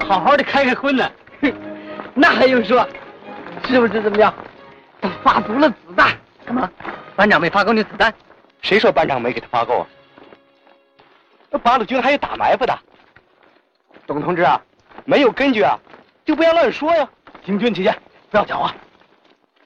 好好的开开荤呢。那还用说？是不是怎么样？他发足了子弹，干嘛？班长没发够那子弹？ 谁说班长没给他发够啊？那八路军还有打埋伏的。董同志啊，没有根据啊，就不要乱说呀。 行军起见，不要讲话。